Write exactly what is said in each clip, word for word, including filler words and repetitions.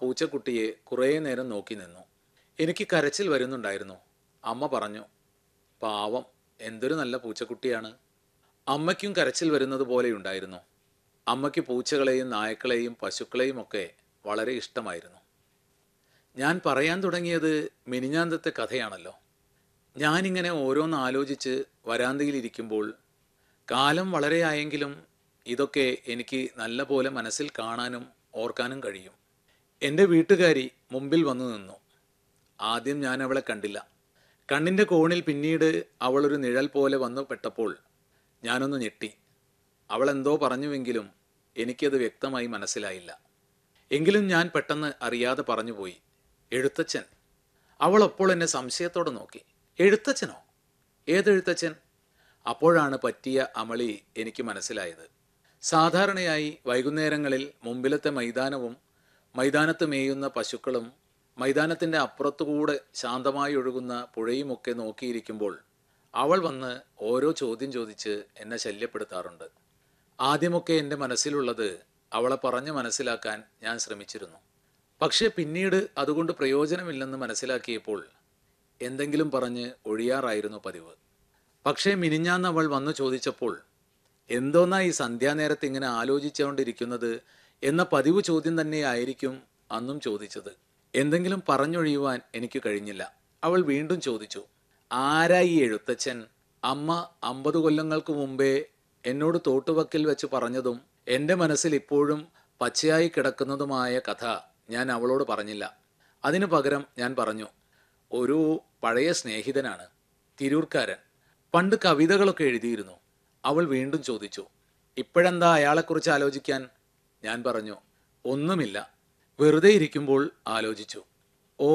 പൂച്ചക്കുട്ടിയെ കുറേ നേരം നോക്കി നിന്നു. എനിക്ക് കരച്ചിൽ വരുന്നുണ്ടായിരുന്നു. അമ്മ പറഞ്ഞു, പാവം, എന്തൊരു നല്ല പൂച്ചക്കുട്ടിയാണ്. അമ്മയ്ക്കും കരച്ചിൽ വരുന്നത് പോലെയുണ്ടായിരുന്നു. അമ്മയ്ക്ക് പൂച്ചകളെയും നായ്ക്കളെയും പശുക്കളെയും ഒക്കെ വളരെ ഇഷ്ടമായിരുന്നു. ഞാൻ പറയാൻ തുടങ്ങിയത് മിനിഞ്ഞാന്തത്തെ കഥയാണല്ലോ. ഞാനിങ്ങനെ ഓരോന്ന് ആലോചിച്ച് വരാന്തയിലിരിക്കുമ്പോൾ കാലം വളരെയായെങ്കിലും ഇതൊക്കെ എനിക്ക് നല്ല പോലെ മനസ്സിൽ കാണാനും ഓർക്കാനും കഴിയും. എൻ്റെ വീട്ടുകാരി മുമ്പിൽ വന്നു നിന്നു. ആദ്യം ഞാൻ അവളെ കണ്ടില്ല. കണ്ണിൻ്റെ കോണിൽ പിന്നീട് അവളൊരു നിഴൽ പോലെ വന്നു പെട്ടപ്പോൾ ഞാനൊന്ന് ഞെട്ടി. അവളെന്തോ പറഞ്ഞുവെങ്കിലും എനിക്കത് വ്യക്തമായി മനസ്സിലായില്ല. എങ്കിലും ഞാൻ പെട്ടെന്ന് അറിയാതെ പറഞ്ഞുപോയി, എഴുത്തച്ഛൻ. അവൾ അപ്പോൾ എന്നെ സംശയത്തോടെ നോക്കി. എഴുത്തച്ഛനോ? ഏതെഴുത്തച്ഛൻ? അപ്പോഴാണ് പറ്റിയ അമളി എനിക്ക് മനസ്സിലായത്. സാധാരണയായി വൈകുന്നേരങ്ങളിൽ മുമ്പിലത്തെ മൈതാനവും മൈതാനത്ത് മേയുന്ന പശുക്കളും മൈതാനത്തിൻ്റെ അപ്പുറത്തുകൂടെ ശാന്തമായി ഒഴുകുന്ന പുഴയുമൊക്കെ നോക്കിയിരിക്കുമ്പോൾ അവൾ വന്ന് ഓരോ ചോദ്യം ചോദിച്ച് എന്നെ ശല്യപ്പെടുത്താറുണ്ട്. ആദ്യമൊക്കെ എൻ്റെ മനസ്സിലുള്ളത് അവളെ പറഞ്ഞ് മനസ്സിലാക്കാൻ ഞാൻ ശ്രമിച്ചിരുന്നു. പക്ഷേ പിന്നീട് അതുകൊണ്ട് പ്രയോജനമില്ലെന്ന് മനസ്സിലാക്കിയപ്പോൾ എന്തെങ്കിലും പറഞ്ഞ് ഒഴിയാറായിരുന്നു പതിവ്. പക്ഷേ മിനിഞ്ഞാന്ന് അവൾ വന്നു ചോദിച്ചപ്പോൾ എന്തോന്നാ ഈ സന്ധ്യാനേരത്ത് ഇങ്ങനെ ആലോചിച്ചുകൊണ്ടിരിക്കുന്നത് എന്ന പതിവ് ചോദ്യം തന്നെയായിരിക്കും അന്നും ചോദിച്ചത്. എന്തെങ്കിലും പറഞ്ഞൊഴിയുവാൻ എനിക്ക് കഴിഞ്ഞില്ല. അവൾ വീണ്ടും ചോദിച്ചു, ആരാ ഈ എഴുത്തച്ഛൻ? അമ്മ അമ്പത് കൊല്ലങ്ങൾക്ക് മുമ്പേ എന്നോട് തോട്ടുവക്കിൽ വെച്ച് പറഞ്ഞതും എൻ്റെ മനസ്സിൽ ഇപ്പോഴും പച്ചയായി കിടക്കുന്നതുമായ കഥ ഞാൻ അവളോട് പറഞ്ഞില്ല. അതിനു പകരം ഞാൻ പറഞ്ഞു, ഒരു പഴയ സ്നേഹിതനാണ്, തിരൂർക്കാരൻ, പണ്ട് കവിതകളൊക്കെ എഴുതിയിരുന്നു. അവൾ വീണ്ടും ചോദിച്ചു, ഇപ്പോഴെന്താ അയാളെക്കുറിച്ച് ആലോചിക്കാൻ? ഞാൻ പറഞ്ഞു, ഒന്നുമില്ല, വെറുതെ ഇരിക്കുമ്പോൾ ആലോചിച്ചു. ഓ,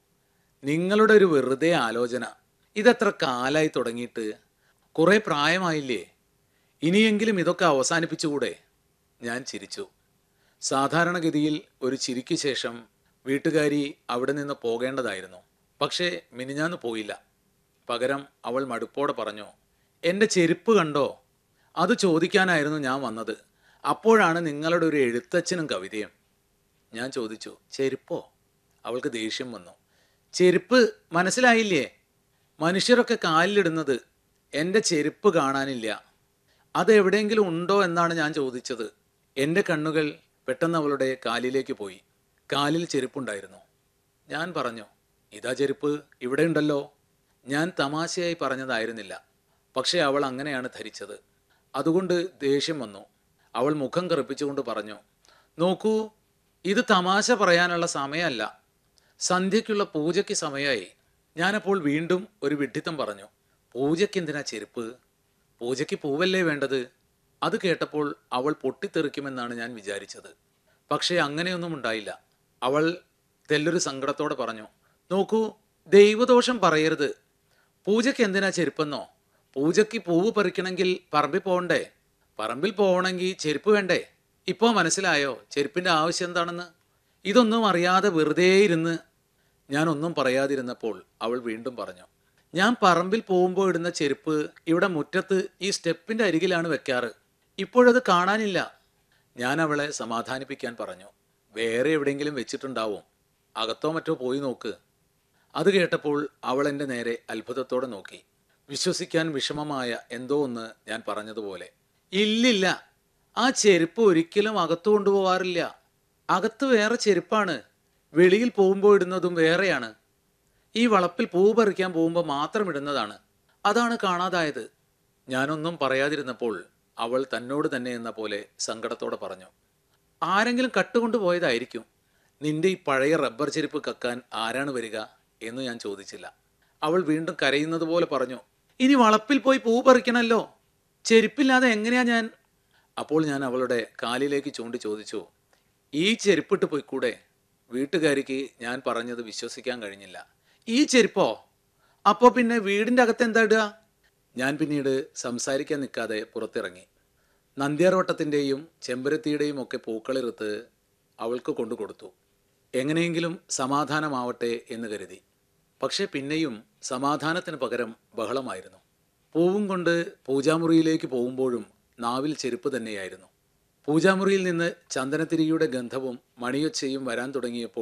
നിങ്ങളുടെ ഒരു വെറുതെ ആലോചന. ഇതെത്ര കാലായി തുടങ്ങിയിട്ട്? കുറേ പ്രായമായില്ലേ? ഇനിയെങ്കിലും ഇതൊക്കെ അവസാനിപ്പിച്ചുകൂടെ? ഞാൻ ചിരിച്ചു. സാധാരണഗതിയിൽ ഒരു ചിരിക്ക് ശേഷം വീട്ടുകാരി അവിടെ നിന്ന് പോകേണ്ടതായിരുന്നു. പക്ഷേ മിനിഞ്ഞാന്ന് പോയില്ല. പകരം അവൾ മടുപ്പോടെ പറഞ്ഞു, എൻ്റെ ചെരുപ്പ് കണ്ടോ? അത് ചോദിക്കാനായിരുന്നു ഞാൻ വന്നത്. അപ്പോഴാണ് നിങ്ങളുടെ ഒരു എഴുത്തച്ഛനും കവിതയും. ഞാൻ ചോദിച്ചു, ചെരുപ്പോ? അവൾക്ക് ദേഷ്യം വന്നു. ചെരുപ്പ് മനസ്സിലായില്ലേ? മനുഷ്യരൊക്കെ കാലിലിടുന്നത്. എൻ്റെ ചെരുപ്പ് കാണാനില്ല. അത് എവിടെയെങ്കിലും ഉണ്ടോ എന്നാണ് ഞാൻ ചോദിച്ചത്. എൻ്റെ കണ്ണുകൾ പെട്ടെന്ന് അവളുടെ കാലിലേക്ക് പോയി. കാലിൽ ചെരുപ്പുണ്ടായിരുന്നു. ഞാൻ പറഞ്ഞു, ഇതാ ചെരുപ്പ്, ഇവിടെ ഉണ്ടല്ലോ. ഞാൻ തമാശയായി പറഞ്ഞതായിരുന്നില്ല. പക്ഷേ അവൾ അങ്ങനെയാണ് ധരിച്ചത്. അതുകൊണ്ട് ദേഷ്യം വന്നു. അവൾ മുഖം കറുപ്പിച്ചുകൊണ്ട് പറഞ്ഞു, നോക്കൂ, ഇത് തമാശ പറയാനുള്ള സമയമല്ല, സന്ധ്യയ്ക്കുള്ള പൂജയ്ക്ക് സമയമായി. ഞാനപ്പോൾ വീണ്ടും ഒരു വിഡ്ഢിത്തം പറഞ്ഞു, പൂജയ്ക്ക് എന്തിനാ ചെരുപ്പ്? പൂജയ്ക്ക് പൂവല്ലേ വേണ്ടത്? അത് കേട്ടപ്പോൾ അവൾ പൊട്ടിത്തെറിക്കുമെന്നാണ് ഞാൻ വിചാരിച്ചത്. പക്ഷേ അങ്ങനെയൊന്നും ഉണ്ടായില്ല. അവൾ തെല്ലൊരു സങ്കടത്തോടെ പറഞ്ഞു, നോക്കൂ, ദൈവദോഷം പറയരുത്. പൂജയ്ക്ക് എന്തിനാ ചെരുപ്പെന്നോ? പൂജയ്ക്ക് പൂവ് പറിക്കണമെങ്കിൽ പറമ്പിൽ പോകണ്ടേ? പറമ്പിൽ പോകണമെങ്കിൽ ചെരുപ്പ് വേണ്ടേ? ഇപ്പോൾ മനസ്സിലായോ ചെരുപ്പിൻ്റെ ആവശ്യം എന്താണെന്ന്? ഇതൊന്നും അറിയാതെ വെറുതെ ഇരുന്ന്. ഞാനൊന്നും പറയാതിരുന്നപ്പോൾ അവൾ വീണ്ടും പറഞ്ഞു, ഞാൻ പറമ്പിൽ പോകുമ്പോൾ ഇടുന്ന ചെരുപ്പ് ഇവിടെ മുറ്റത്ത് ഈ സ്റ്റെപ്പിൻ്റെ അരികിലാണ് വെക്കാറ്. ഇപ്പോഴത് കാണാനില്ല. ഞാൻ അവളെ സമാധാനിപ്പിക്കാൻ പറഞ്ഞു, വേറെ എവിടെയെങ്കിലും വെച്ചിട്ടുണ്ടാവും, അകത്തോ മറ്റോ പോയി നോക്ക്. അത് കേട്ടപ്പോൾ അവൾ എൻ്റെ നേരെ അത്ഭുതത്തോടെ നോക്കി. വിശ്വസിക്കാൻ വിഷമമായ എന്തോ ഒന്ന് ഞാൻ പറഞ്ഞതുപോലെ. ഇല്ലില്ല, ആ ചെരുപ്പ് ഒരിക്കലും അകത്തു കൊണ്ടുപോകാറില്ല. അകത്ത് വേറെ ചെരുപ്പാണ്, വെളിയിൽ പോകുമ്പോൾ ഇടുന്നതും വേറെയാണ്. ഈ വളപ്പിൽ പൂ പറിക്കാൻ പോകുമ്പോൾ മാത്രം ഇടുന്നതാണ്. അതാണ് കാണാതായത്. ഞാനൊന്നും പറയാതിരുന്നപ്പോൾ അവൾ തന്നോട് തന്നെ എന്ന പോലെ സങ്കടത്തോടെ പറഞ്ഞു, ആരെങ്കിലും കട്ടുകൊണ്ടു പോയതായിരിക്കും. നിന്റെ ഈ പഴയ റബ്ബർ ചെരുപ്പ് കക്കാൻ ആരാണ് വരിക എന്ന് ഞാൻ ചോദിച്ചില്ല. അവൾ വീണ്ടും കരയുന്നത് പോലെ പറഞ്ഞു, ഇനി വളപ്പിൽ പോയി പൂ പറിക്കണമല്ലോ, ചെരുപ്പില്ലാതെ എങ്ങനെയാ ഞാൻ? അപ്പോൾ ഞാൻ അവളുടെ കാലിലേക്ക് ചൂണ്ടി ചോദിച്ചു, ഈ ചെരുപ്പിട്ട് പോയിക്കൂടെ? വീട്ടുകാരിക്ക് ഞാൻ പറഞ്ഞത് വിശ്വസിക്കാൻ കഴിഞ്ഞില്ല. ഈ ചെരുപ്പോ? അപ്പോൾ പിന്നെ വീടിൻ്റെ അകത്ത് എന്താ ഇടുക? ഞാൻ പിന്നീട് സംസാരിക്കാൻ നിൽക്കാതെ പുറത്തിറങ്ങി. നന്ദ്യാർവട്ടത്തിൻ്റെയും ചെമ്പരത്തിയുടെയും ഒക്കെ പൂക്കളിറുത്ത് അവൾക്ക് കൊണ്ടു കൊടുത്തു. എങ്ങനെയെങ്കിലും സമാധാനമാവട്ടെ എന്ന് കരുതി. പക്ഷെ പിന്നെയും സമാധാനത്തിന് പകരം ബഹളമായിരുന്നു. പൂവും കൊണ്ട് പൂജാമുറിയിലേക്ക് പോകുമ്പോഴും നാവിൽ ചെരുപ്പ് തന്നെയായിരുന്നു. പൂജാമുറിയിൽ നിന്ന് ചന്ദനത്തിരിയുടെ ഗന്ധവും മണിയൊച്ചയും വരാൻ തുടങ്ങിയപ്പോൾ